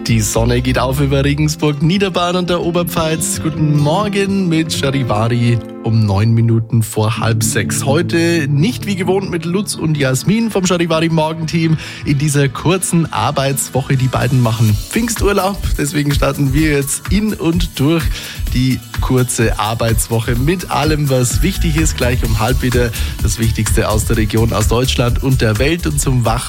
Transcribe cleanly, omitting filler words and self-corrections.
Die Sonne geht auf über Regensburg, Niederbayern und der Oberpfalz. Guten Morgen mit Charivari um 9 Minuten vor 5:30. Heute nicht wie gewohnt mit Lutz und Jasmin vom Charivari Morgenteam. In dieser kurzen Arbeitswoche, die beiden machen Pfingsturlaub. Deswegen starten wir jetzt in und durch die kurze Arbeitswoche mit allem, was wichtig ist. Gleich um 5:30 wieder das Wichtigste aus der Region, aus Deutschland und der Welt. Und zum